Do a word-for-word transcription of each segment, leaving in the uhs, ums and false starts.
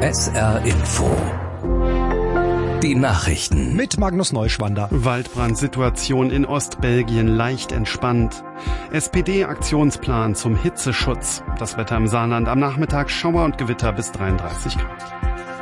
S R Info. Die Nachrichten. Mit Magnus Neuschwander. Waldbrandsituation in Ostbelgien leicht entspannt. S P D-Aktionsplan zum Hitzeschutz. Das Wetter im Saarland am Nachmittag Schauer und Gewitter bis dreiunddreißig Grad.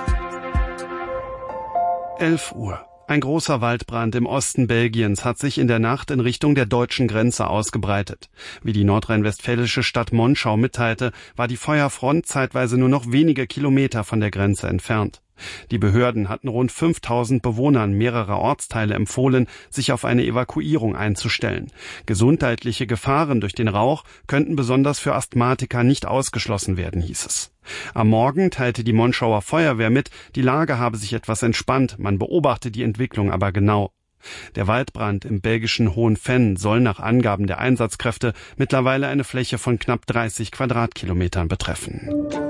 elf Uhr. Ein großer Waldbrand im Osten Belgiens hat sich in der Nacht in Richtung der deutschen Grenze ausgebreitet. Wie die nordrhein-westfälische Stadt Monschau mitteilte, war die Feuerfront zeitweise nur noch wenige Kilometer von der Grenze entfernt. Die Behörden hatten rund fünftausend Bewohnern mehrerer Ortsteile empfohlen, sich auf eine Evakuierung einzustellen. Gesundheitliche Gefahren durch den Rauch könnten besonders für Asthmatiker nicht ausgeschlossen werden, hieß es. Am Morgen teilte die Monschauer Feuerwehr mit, die Lage habe sich etwas entspannt, man beobachte die Entwicklung aber genau. Der Waldbrand im belgischen Hohenfenn soll nach Angaben der Einsatzkräfte mittlerweile eine Fläche von knapp dreißig Quadratkilometern betreffen.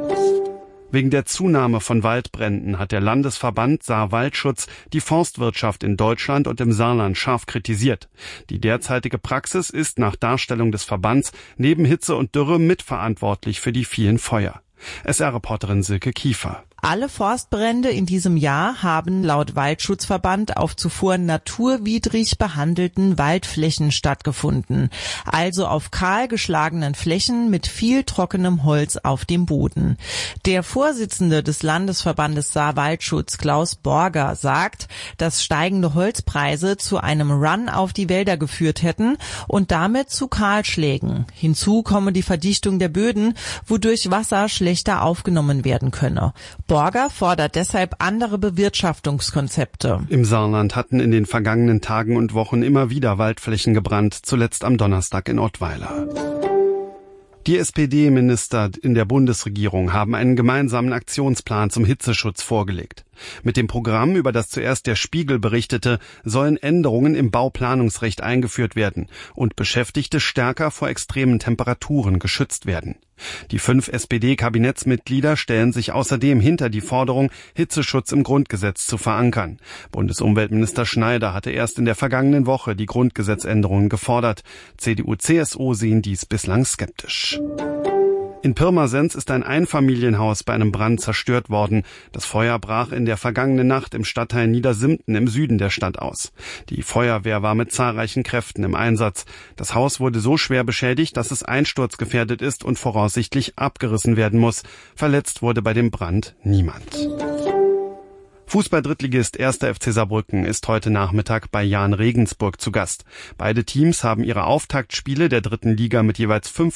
Wegen der Zunahme von Waldbränden hat der Landesverband Saar-Waldschutz die Forstwirtschaft in Deutschland und im Saarland scharf kritisiert. Die derzeitige Praxis ist nach Darstellung des Verbands neben Hitze und Dürre mitverantwortlich für die vielen Feuer. S R-Reporterin Silke Kiefer. Alle Forstbrände in diesem Jahr haben laut Waldschutzverband auf zuvor naturwidrig behandelten Waldflächen stattgefunden, also auf kahl geschlagenen Flächen mit viel trockenem Holz auf dem Boden. Der Vorsitzende des Landesverbandes Saar-Waldschutz, Klaus Borger, sagt, dass steigende Holzpreise zu einem Run auf die Wälder geführt hätten und damit zu Kahlschlägen. Hinzu komme die Verdichtung der Böden, wodurch Wasser schlechter aufgenommen werden könne. Borger fordert deshalb andere Bewirtschaftungskonzepte. Im Saarland hatten in den vergangenen Tagen und Wochen immer wieder Waldflächen gebrannt, zuletzt am Donnerstag in Ottweiler. Die S P D-Minister in der Bundesregierung haben einen gemeinsamen Aktionsplan zum Hitzeschutz vorgelegt. Mit dem Programm, über das zuerst der Spiegel berichtete, sollen Änderungen im Bauplanungsrecht eingeführt werden und Beschäftigte stärker vor extremen Temperaturen geschützt werden. Die fünf S P D-Kabinettsmitglieder stellen sich außerdem hinter die Forderung, Hitzeschutz im Grundgesetz zu verankern. Bundesumweltminister Schneider hatte erst in der vergangenen Woche die Grundgesetzänderungen gefordert. C D U C S U sehen dies bislang skeptisch. In Pirmasens ist ein Einfamilienhaus bei einem Brand zerstört worden. Das Feuer brach in der vergangenen Nacht im Stadtteil Niedersimpten im Süden der Stadt aus. Die Feuerwehr war mit zahlreichen Kräften im Einsatz. Das Haus wurde so schwer beschädigt, dass es einsturzgefährdet ist und voraussichtlich abgerissen werden muss. Verletzt wurde bei dem Brand niemand. Fußball-Drittligist erster F C Saarbrücken ist heute Nachmittag bei Jahn Regensburg zu Gast. Beide Teams haben ihre Auftaktspiele der dritten Liga mit jeweils fünf